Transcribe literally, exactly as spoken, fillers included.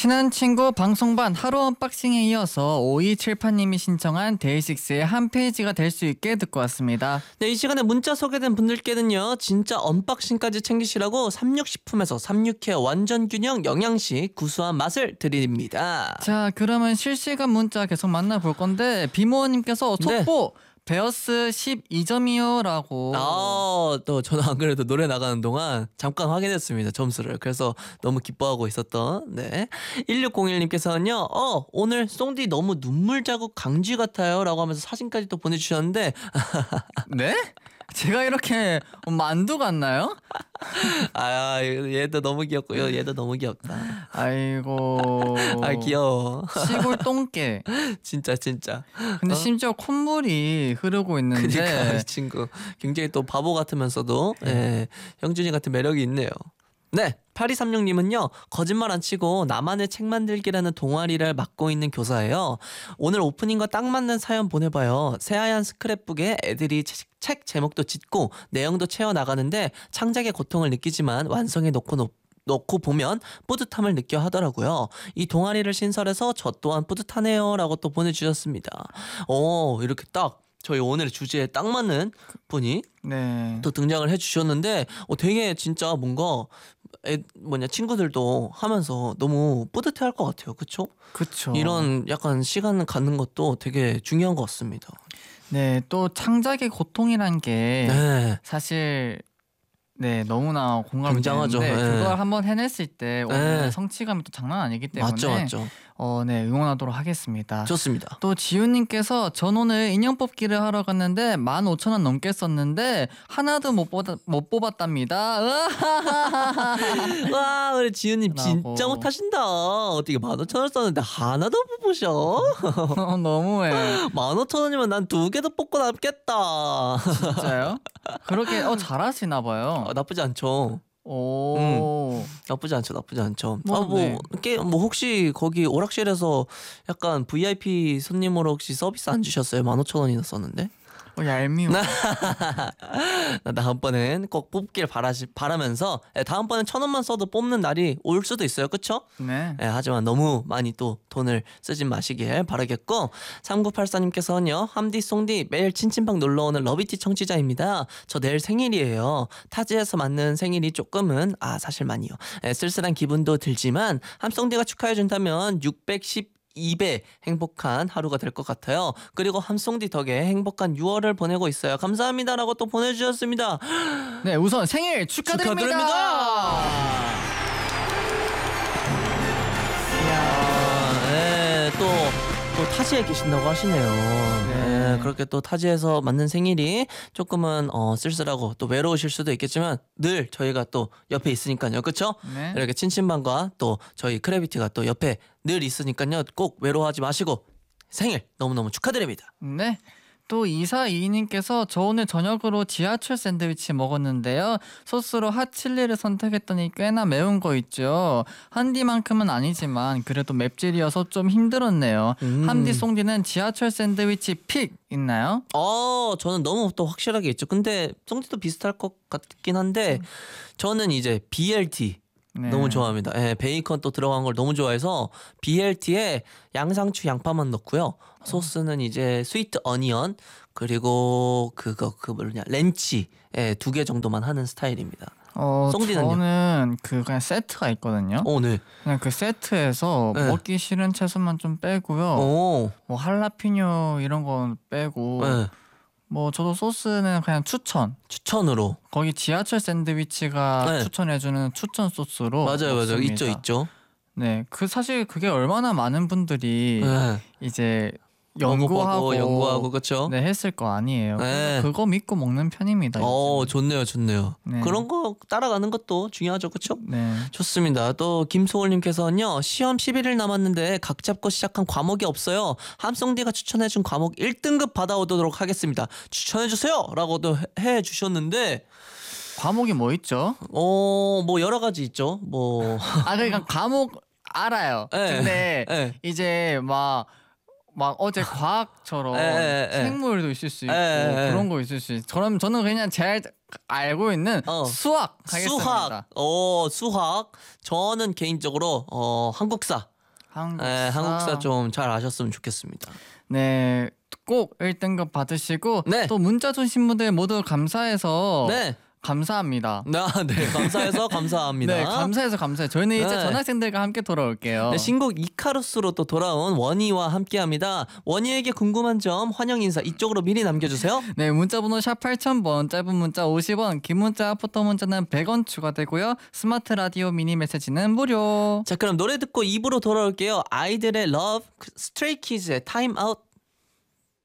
친한 친구 방송반 하루 언박싱에 이어서 오이칠팔님이 신청한 데이식스의 한 페이지가 될 수 있게 듣고 왔습니다. 네, 이 시간에 문자 소개된 분들께는요 진짜 언박싱까지 챙기시라고 삼육식품에서 삼육케어 완전균형 영양식 구수한 맛을 드립니다. 자, 그러면 실시간 문자 계속 만나볼 건데 비모님께서 속보 네. 베어스 십이 점이요 라고. 아, 또 저는 안 그래도 노래 나가는 동안 잠깐 확인했습니다, 점수를. 그래서 너무 기뻐하고 있었던. 네, 일육공일님께서는요 어 오늘 송디 너무 눈물 자국 강쥐 같아요 라고 하면서 사진까지 또 보내주셨는데 네? 제가 이렇게 만두 같나요? 아, 얘도 너무 귀엽고요. 얘도 너무 귀엽다. 아이고. 아, 귀여워. 시골 똥개. 진짜 진짜. 근데 어? 심지어 콧물이 흐르고 있는데. 그러니까 이 친구 굉장히 또 바보 같으면서도 네. 예, 형준이 같은 매력이 있네요. 네, 팔이삼육님은요 거짓말 안 치고 나만의 책 만들기라는 동아리를 맡고 있는 교사예요. 오늘 오프닝과 딱 맞는 사연 보내봐요. 새하얀 스크랩북에 애들이 책, 책 제목도 짓고 내용도 채워나가는데 창작의 고통을 느끼지만 완성해 놓고 놓 놓고 보면 뿌듯함을 느껴 하더라고요. 이 동아리를 신설해서 저 또한 뿌듯하네요 라고 또 보내주셨습니다. 오, 이렇게 딱 저희 오늘의 주제에 딱 맞는 분이 네. 또 등장을 해주셨는데 어, 되게 진짜 뭔가 애, 뭐냐 친구들도 하면서 너무 뿌듯해할 것 같아요. 그쵸? 그쵸. 이런 약간 시간을 갖는 것도 되게 중요한 것 같습니다. 네, 또 창작의 고통이란 게 네. 사실 네 너무나 공감이 굉장하죠. 되는데 네. 그걸 한번 해냈을 때 오늘 네. 성취감이 또 장난 아니기 때문에 맞죠, 맞죠. 어, 네 응원하도록 하겠습니다. 좋습니다. 또 지훈님께서 전 오늘 인형 뽑기를 하러 갔는데 만 오천 원 넘게 썼는데 하나도 못, 뽑아, 못 뽑았답니다. 와, 우리 지훈님 라고. 진짜 못하신다. 어떻게 만 오천 원 썼는데 하나도 못 뽑으셔? 어, 너무해. 만 오천 원이면 난 두 개도 뽑고 남겠다. 진짜요? 그렇게 어 잘하시나 봐요. 어, 나쁘지 않죠. 오. 음. 나쁘지 않죠, 나쁘지 않죠. 뭐, 아, 뭐, 네. 게, 뭐 혹시 거기 오락실에서 약간 브이아이피 손님으로 혹시 서비스 안 주셨어요? 만 오천 원이나 썼는데? 어, 얄미워. 나 다음번엔 꼭 뽑길 바라시, 바라면서 예, 다음번엔 천 원만 써도 뽑는 날이 올 수도 있어요, 그쵸? 네. 예, 하지만 너무 많이 또 돈을 쓰진 마시길 바라겠고 삼구팔사님께서는요 함디 송디 매일 친친방 놀러오는 러비티 청취자입니다. 저 내일 생일이에요. 타지에서 맞는 생일이 조금은 아 사실 많이요 예, 쓸쓸한 기분도 들지만 함송디가 축하해준다면 육백십 이 배 행복한 하루가 될 것 같아요. 그리고 함송디 덕에 행복한 유월을 보내고 있어요. 감사합니다라고 또 보내주셨습니다. 네, 우선 생일 축하드립니다. 축하드립니다. 이야, 네, 또, 또 타지에 계신다고 하시네요. 네. 네, 그렇게 또 타지에서 맞는 생일이 조금은 어, 쓸쓸하고 또 외로우실 수도 있겠지만 늘 저희가 또 옆에 있으니까요. 그렇죠? 네. 이렇게 친친방과 또 저희 크래비티가 또 옆에 늘 있으니까요. 꼭 외로워하지 마시고 생일 너무너무 축하드립니다. 네. 또 이사이이님께서 저 오늘 저녁으로 지하철 샌드위치 먹었는데요. 소스로 핫칠리를 선택했더니 꽤나 매운 거 있죠. 한디만큼은 아니지만 그래도 맵찔이어서 좀 힘들었네요. 음. 함디 송디는 지하철 샌드위치 픽 있나요? 어, 저는 너무 또 확실하게 있죠. 근데 송지도 비슷할 것 같긴 한데 저는 이제 비엘티 네. 너무 좋아합니다. 예, 베이컨 또 들어간 걸 너무 좋아해서 비엘티에 양상추 양파만 넣고요. 소스는 이제 스위트 어니언 그리고 그거 그 뭐냐 렌치 예, 두 개 정도만 하는 스타일입니다. 어, 송디는요? 저는 그 그냥 세트가 있거든요. 오, 네. 그냥 그 세트에서 네. 먹기 싫은 채소만 좀 빼고요. 오, 뭐 할라피뇨 이런 건 빼고 네. 뭐 저도 소스는 그냥 추천. 추천으로. 거기 지하철 샌드위치가 네. 추천해주는 추천 소스로 맞아요, 맞아요. 먹습니다. 있죠, 있죠. 네, 그 사실 그게 얼마나 많은 분들이 네. 이제 연구하고 먹어보고, 연구하고 그렇죠. 네 했을 거 아니에요. 네. 그래서 그거 믿고 먹는 편입니다. 어, 요즘은. 좋네요, 좋네요. 네. 그런 거 따라가는 것도 중요하죠, 그렇죠? 네. 좋습니다. 또 김소월님께서는요 시험 십일 일 남았는데 각 잡고 시작한 과목이 없어요. 함송디가 추천해준 과목 일 등급 받아오도록 하겠습니다. 추천해주세요 라고도 해주셨는데 과목이 뭐 있죠? 어뭐 여러 가지 있죠. 뭐 아 그러니까 과목 알아요. 네. 근데 네. 이제 막 막 어제 과학처럼 에, 에, 에. 생물도 있을 수 있고 에, 에, 에. 그런 거 있을 수 있어. 저는 저는 그냥 제일 알고 있는 어. 수학 하겠습니다. 수학, 어 수학. 저는 개인적으로 어 한국사 한국사. 예, 한국사 좀 잘 아셨으면 좋겠습니다. 네, 꼭 일 등급 받으시고 네. 또 문자 주신 분들 모두 감사해서 네. 감사합니다. 아, 네. 감사해서 감사합니다. 네, 감사해서 감사해요. 저희는 이제 네. 전학생들과 함께 돌아올게요. 네, 신곡 이카루스로 또 돌아온 원희와 함께합니다. 원희에게 궁금한 점 환영 인사 이쪽으로 미리 남겨주세요. 네, 문자번호 샵 팔천 번, 짧은 문자 오십 원, 긴 문자, 포토 문자는 백 원 추가되고요. 스마트 라디오 미니 메시지는 무료. 자, 그럼 노래 듣고 이 부로 돌아올게요. 아이들의 러브, 스트레이키즈의 타임 아웃.